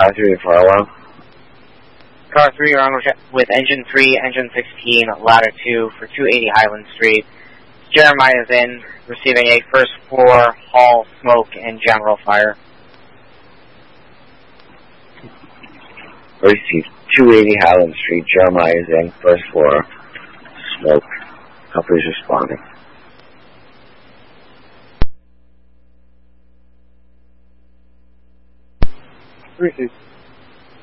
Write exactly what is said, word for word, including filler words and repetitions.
Car three for Farwell. Car three, you're on with engine three, engine sixteen, ladder two for two eighty Highland Street. Jeremiah is in, receiving a first floor hall smoke and general fire. Receive two eighty Highland Street. Jeremiah is in, first floor, smoke. Company's responding. Receive.